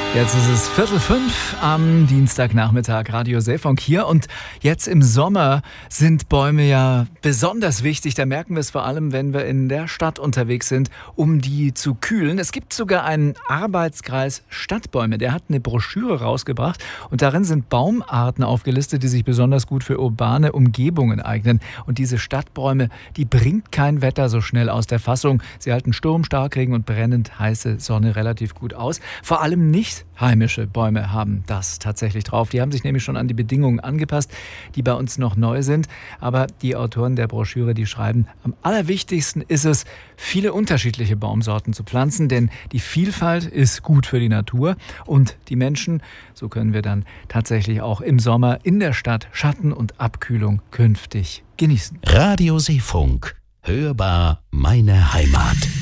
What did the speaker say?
Jetzt ist es 4:45 am Dienstagnachmittag, Radio Seefunk hier. Und jetzt im Sommer sind Bäume ja besonders wichtig. Da merken wir es vor allem, wenn wir in der Stadt unterwegs sind, um die zu kühlen. Es gibt sogar einen Arbeitskreis Stadtbäume. Der hat eine Broschüre rausgebracht und darin sind Baumarten aufgelistet, die sich besonders gut für urbane Umgebungen eignen. Und diese Stadtbäume, die bringt kein Wetter so schnell aus der Fassung. Sie halten Sturm, Starkregen und brennend heiße Sonne relativ gut aus. Vor allem nicht heimische Bäume haben das tatsächlich drauf. Die haben sich nämlich schon an die Bedingungen angepasst, die bei uns noch neu sind. Aber die Autoren der Broschüre, die schreiben, am allerwichtigsten ist es, viele unterschiedliche Baumsorten zu pflanzen, denn die Vielfalt ist gut für die Natur und die Menschen, so können wir dann tatsächlich auch im Sommer in der Stadt Schatten und Abkühlung künftig genießen. Radio Seefunk. Hörbar meine Heimat.